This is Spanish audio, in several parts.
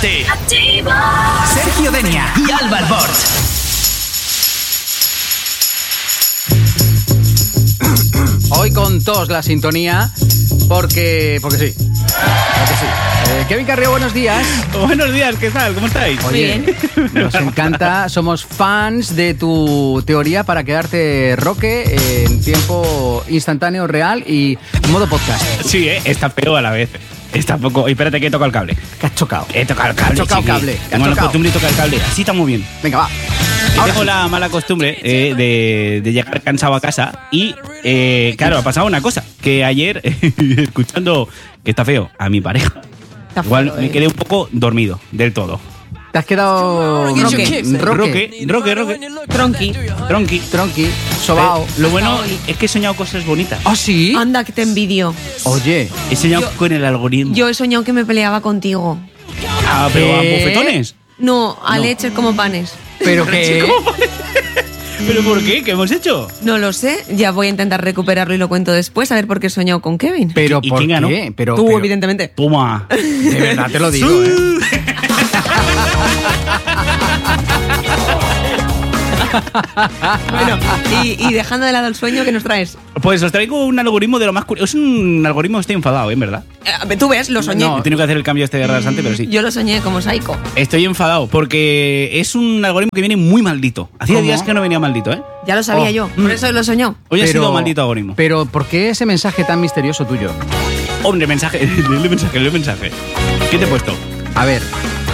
Actívate. Sergio Denia y Alba Albort. Hoy con tos la sintonía, porque sí. Kevin Carrillo, buenos días. Buenos días, ¿qué tal? ¿Cómo estáis? Oye, nos encanta, somos fans de tu teoría para quedarte roque en tiempo instantáneo, real y modo podcast. Sí, está feo a la vez. Está poco... Espérate que he tocado el cable. ¿Qué has chocado? He tocado el cable, cable. Tengo la costumbre de tocar el cable. Así está muy bien. Venga, va. Tengo la mala costumbre de llegar cansado a casa y, claro, ha pasado una cosa. Que ayer, escuchando que está feo a mi pareja, igual me quedé un poco dormido del todo. ¿Te has quedado Roque. Tronqui, sobao? Lo bueno es que he soñado cosas bonitas. ¿Ah, sí? Anda, que te envidio. Oye, He soñado con el algoritmo. Yo he soñado que me peleaba contigo. Ah, pero a bofetones. No, a leches como panes. pero que... ¿Pero por qué? ¿Qué hemos hecho? No lo sé, ya voy a intentar recuperarlo y lo cuento después, a ver por qué he soñado con Kevin. ¿Pero ¿Y por quién ganó? qué? Pero, Tú, evidentemente. Toma. De verdad te lo digo, Bueno, y dejando de lado el sueño, ¿qué nos traes? Pues os traigo un algoritmo de lo más curioso. Es un algoritmo que estoy enfadado, ¿en verdad? Tú ves, lo soñé. No, he tenido que hacer el cambio de rasante, pero sí. Yo lo soñé como psycho. Estoy enfadado porque es un algoritmo que viene muy maldito. Hacía ¿Cómo? días que no venía maldito, ¿eh? Ya lo sabía yo, por eso lo soñó. Hoy ha sido maldito algoritmo. Pero, ¿por qué ese mensaje tan misterioso tuyo? Hombre, mensaje. Lee mensaje. ¿Qué te he puesto? A ver,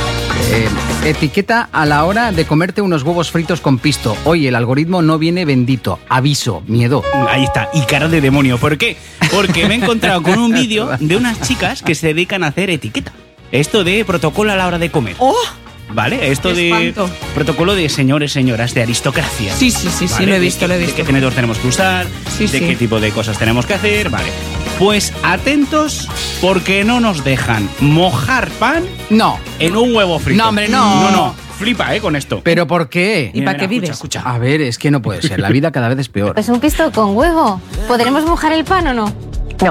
etiqueta a la hora de comerte unos huevos fritos con pisto. Hoy el algoritmo no viene bendito. Aviso, miedo. Ahí está, y cara de demonio. ¿Por qué? Porque me he encontrado con un vídeo de unas chicas que se dedican a hacer etiqueta. Esto de protocolo a la hora de comer. ¡Oh! ¿Vale? Esto ¡Qué de espanto! protocolo de señores, señoras, de aristocracia. Sí, ¿Vale? lo he visto. De qué tenedor tenemos que usar, Sí, de sí. qué tipo de cosas tenemos que hacer, vale. Pues atentos porque no nos dejan mojar pan No. en un huevo frito. No, hombre, no. No, flipa, con esto. ¿Pero por qué? ¿Y para qué Mira, vives? Escucha. A ver, es que no puede ser. La vida cada vez es peor. Pues un pisto con huevo. ¿Podremos mojar el pan o no? No.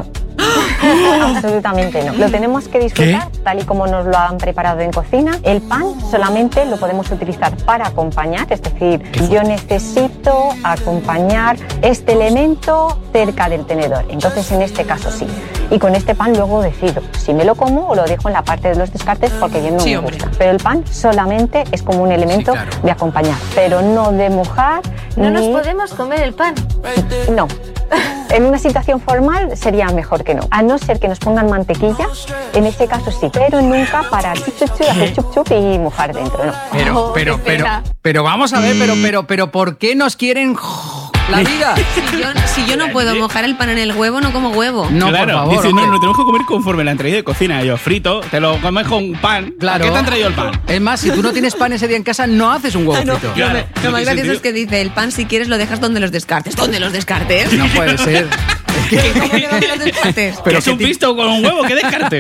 Absolutamente no. Lo tenemos que disfrutar tal y como nos lo han preparado en cocina. El pan solamente lo podemos utilizar para acompañar, es decir, yo necesito acompañar este elemento cerca del tenedor. Entonces, en este caso sí. Y con este pan luego decido si me lo como o lo dejo en la parte de los descartes porque bien no Sí, me hombre. gusta. Pero el pan solamente es como un elemento Sí, claro. de acompañar, pero no de mojar No nos ni... podemos comer el pan. No. En una situación formal sería mejor que no. A no ser que nos pongan mantequilla, en ese caso sí. Pero nunca para chup, chup, chup, hacer chup chup y mojar dentro, no. Pero vamos a ver, pero ¿por qué nos quieren la vida? Si yo no puedo mojar el pan en el huevo, no como huevo. No, claro, por favor. dice, hombre. no, tenemos que comer conforme la han traído de cocina. Yo, frito, te lo comes con pan. Claro. ¿A qué te han traído el pan? Es más, si tú no tienes pan ese día en casa, no haces un huevo frito. Claro. Lo más ¿Qué gracioso sentido? es que dice, el pan si quieres lo dejas donde los descartes. ¿Dónde los descartes? No puede ser. ¿Cómo que donde los descartes? Pero es un pisto con un huevo, ¿qué descartes?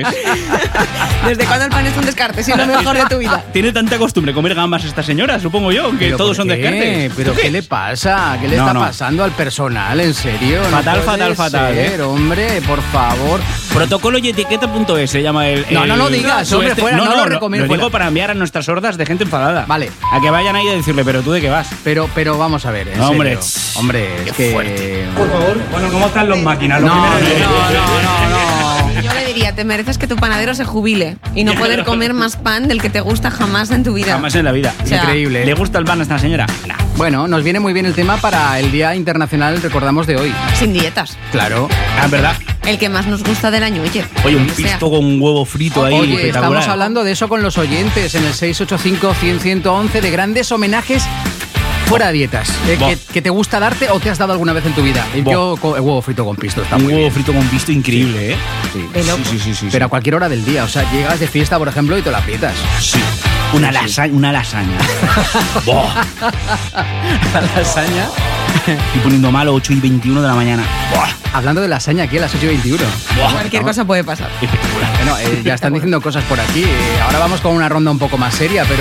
¿Desde cuándo el pan es un descarte? Si es lo mejor de tu vida. Tiene tanta costumbre comer gambas esta señora, supongo yo, que ¿Pero todos por son qué? descartes. ¿Pero ¿Tú qué le pasa? ¿Qué le No, está no. pasando al personal? ¿En serio? No Fatal, puede fatal, ser, hombre, por favor. Protocolo y etiqueta.es se llama el... No, no lo digas, hombre, fuera, no lo recomiendo, Lo digo fuera. para enviar a nuestras hordas de gente enfadada. Vale. A que vayan ahí a decirle, pero ¿tú de qué vas? Pero vamos a ver, en No, hombre. serio. Hombre, es que... Por favor. Bueno, ¿cómo están los máquinas? No, no. Yo le diría, te mereces que tu panadero se jubile y no poder comer más pan del que te gusta jamás en tu vida. Jamás en la vida. O sea, Increíble. ¿Le gusta el pan a esta señora? Nah. Bueno, nos viene muy bien el tema para el Día Internacional, recordamos, de hoy. Sin dietas. Claro. Ah, es verdad. El que más nos gusta del año, oye. Oye, un O sea, pisto con un huevo frito ahí. Oye, espectacular. estamos hablando de eso con los oyentes en el 685-100-111 de grandes homenajes fuera de dietas. Buah. Que te gusta darte o te has dado alguna vez en tu vida. Buah. Yo, el huevo frito con pisto está Un muy huevo bien. frito con pisto increíble, ¿eh? Sí. De loco. Sí. Pero a cualquier hora del día. O sea, llegas de fiesta, por ejemplo, y te la aprietas. Sí. Una lasaña. Buah. La lasaña. Estoy poniendo malo 8:21 de la mañana. Buah. Hablando de lasaña aquí a las 8:21. Buah. Cualquier cosa puede pasar. Espectacular. Bueno, ya están diciendo cosas por aquí. Ahora vamos con una ronda un poco más seria, pero...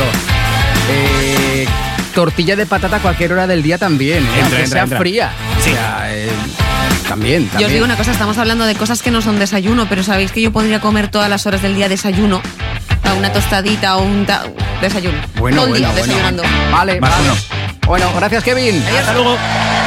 tortilla de patata a cualquier hora del día también, aunque sea entra. fría. Sí. O sea, también. Yo os digo una cosa, estamos hablando de cosas que no son desayuno, pero sabéis que yo podría comer todas las horas del día desayuno Una tostadita o un desayuno. Bueno, todo el día bueno. desayunando. Vale, Más vale. uno. Bueno, gracias, Kevin. Hasta luego.